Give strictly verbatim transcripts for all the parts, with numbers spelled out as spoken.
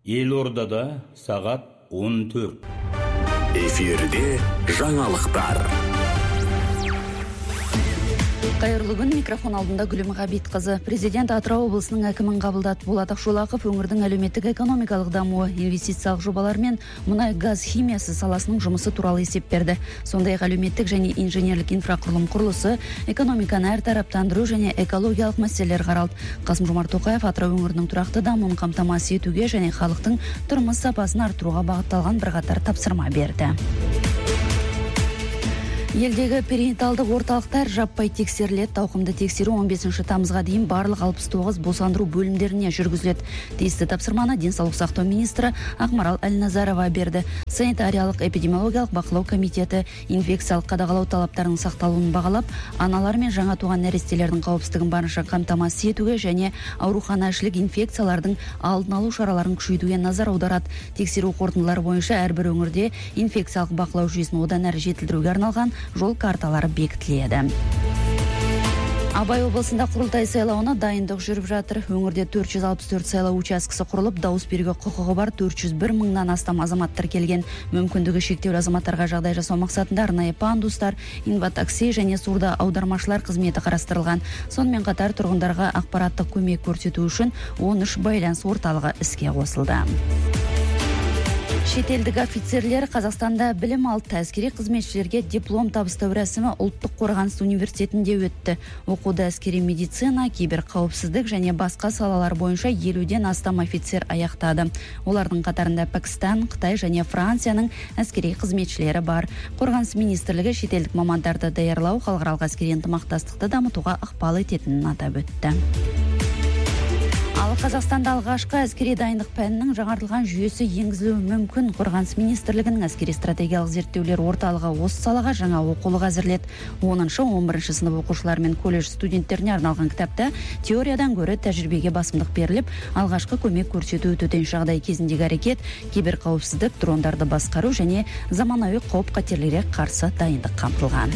Елордада сағат он төрт. Эфирде жаңалықтар. Қайырлы күн, микрофон алдында Гүлім Ғабитқызы. Президент Атырау облысының әкімін қабылдады. Болат Ақшолақов өңірдің әлеуметтік экономикалық дамуы, инвестициялық жобалар мен мұнай газ химиясы саласының жұмысы туралы есеп берді. Сондай-ақ әлеуметтік және инженерлік инфрақұрылым құрылысы, экономиканы әртараптандыру және экологиялық мәселелер қаралды. Қасым-Жомарт Тоқаев Атырау өңірінің тұрақты дамуын қамтамасыз етуге және халықтың тұрмыс сапасын арттыруға бағытталған бірқатар тапсырма берді. Елдегі перинаталдық орталықтар жаппай тексеріледі. Тауқымды тексеру он бесінші тамызға дейін барлық алпыс тоғыз босандыру бөлімдеріне жүргізіледі. Тиісті тапсырманы денсаулық сақтау министрі Ақмарал Әлназарова берді. Санитариялық эпидемиологиялық бақылау комитеті инфекциялық қадағалау талаптарының сақталуын бағалап, аналар мен жаңа туған нәрестелердің қауіпсіздігін барынша қамтамасыз етуге және ауруханашілік инфекциялардың алдын алу шараларын күшейтуге назар аударады. Тексеру қорытындылары бойынша әрбір өңірде инфекциялық бақылау жүйесін одан әрі жетілдіруге арналған жол карталары бекітіледі. Абай облысында құрылтай сайлауына дайындық жүріп жатыр. Өңірде төрт жүз алпыс төрт сайлау учаскесі құрылып, дауыс беруге құқығы бар төрт жүз бір мыңнан астам азаматтар келген. Мүмкіндігі шектеулі азаматтарға жағдай жасау мақсатында арнайы пандустар, инватакси және сурда аудармашылар қызметі қарастырылған. Сонымен қатар тұрғындарға ақпараттық көмек көрсету үшін он үш байланыс орталығы іске қосылды. Шетелдік офицерлер Қазақстанда білім алды. Әскери қызметшілерге диплом табыстау рәсімі ұлттық қорғаныс университетінде өтті. Оқуды әскери медицина, киберқауіпсіздік және басқа салалар бойынша елуден астам офицер аяқтады. Олардың қатарында Пәкістан, Қытай және Францияның әскери қызметшілері бар. Қорғаныс министрлігі шетелдік мамандарды даярлау, халықаралық әскери ынтымақтастықты дамытуға ықпал ететінін атап өтті. Ал Қазақстанда алғашқы әскери дайындық пәнінің жаңартылған жүйесі енгізілуі мүмкін. Қорғаныс министрлігінің әскери стратегиялық зерттеулер орталығы осы салаға жаңа оқулық әзірледі. оныншы он бірінші сынып оқушылары мен колледж студенттеріне арналған кітапта теориядан гөрі тәжірибеге басымдық беріліп, алғашқы көмек көрсету, төтенше жағдай кезіндегі әрекет, киберқауіпсіздік, дрондарды басқару және заманауи қауіп-қатерлерге қарсы дайындық қамтылған.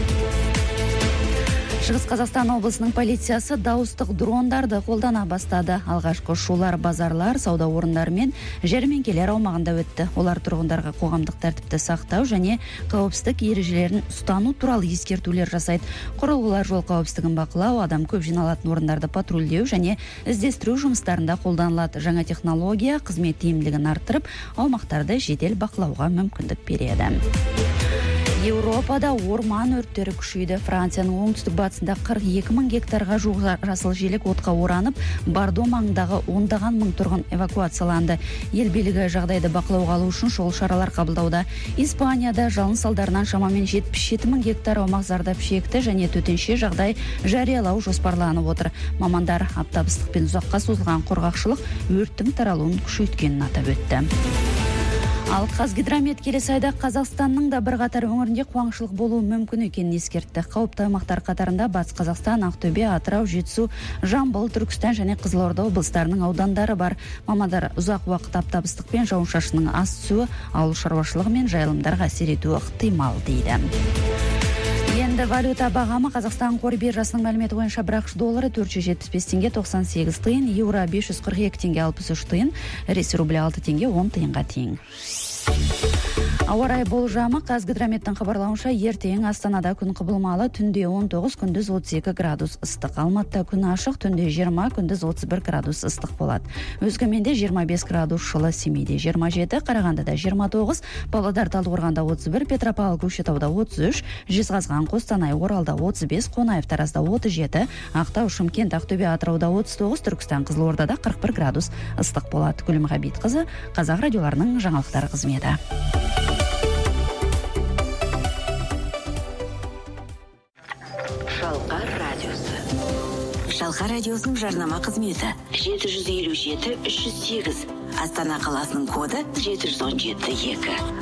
Шығыс Қазақстан облысының полициясы дауыстық дрондарды қолдана бастады. Алғашқы шулар базарлар, сауда орындары мен жәрмеңкелер аумағында өтті. Олар тұрғындарға қоғамдық тәртіпті сақтау және қауіпсіздік ережелерін ұстану туралы ескертулер жасайды. Құрылғылар жол қауіпсіздігін бақылау, адам көп жиналатын орындарды патрульдеу және іздестіру жұмыстарында қолданылады. Жаңа технология қызмет тиімділігін арттырып, аумақтарды жедел бақылауға мүмкіндік береді. Еуропада орман өрттері күшейді. Францияның оңтүстік батысында қырық екі мың гектарға жуық жасыл желек отқа оранып, Бордо маңындағы ондаған мың тұрғын эвакуацияланды. Ел билігі жағдайды бақылауға алу үшін шұғыл шаралар қабылдауда. Испанияда жалын салдарынан шамамен жетпіс жеті мың гектар аумақ зардап шекті және төтенше жағдай жариялау жоспарланып отыр. Мамандар аптап ыстық пен ұзаққа созылған құрғақшылық өрттің таралуын күшейткенін атап өтті. Ал Қазгидромет келесі айда Қазақстанның да бірқатар өңірінде қуаңшылық болуы мүмкін екенін ескертті. Қауіпті аймақтар қатарында Батыс Қазақстан, Ақтөбе, Атырау, Жетісу, Жамбыл, Түркістан және Қызылорда облыстарының аудандары бар. Мамандар ұзақ уақыт аптап ыстық пен жауын-шашынның аз түсуі ауыл шаруашылығы мен жайылымдарға әсер етуі ықтимал дейді. Енді валюта бағамы. Қазақстан қор биржасының мәліметі бойынша бір ақш доллары төрт жүз жетпіс бес теңге тоқсан сегіз тиын, еуро бес жүз қырық екі теңге алпыс үш тиын, ресей рублі алты теңге он тиынға тең. Ауа райы болжамы. Қазгидрометтің хабарлауынша ертең Астанада күн құбылмалы, түнде он тоғыз, күндіз отыз екі градус ыстық. Алматыда күн ашық, түнде жиырма, күндіз отыз бір градус ыстық болады. Өскеменде жиырма бес градус жылы, Семейде жиырма жеті, Қарағандыда жиырма тоғыз, Павлодар, Талдықорғанда отыз бір, Петропавл, Көкшетауда отыз үш, Жезқазған, Қостанай, Оралда отыз бес, Қонаев, Таразда отыз жеті, Ақтау, Шымкент, Ақтөбе, Атырауда отыз тоғыз, Түркістан, Қызылордада қырық бір градус ыстық болады. Гүлім Ғабитқызы, Қазақ радиоларының жаңалықтар қызметі. Шалқар радиосы. Шалқар радиосының жарнама қызметі жеті жүз елу жеті үш жүз сегіз. Астана қаласының коды жеті жүз он жеті екі.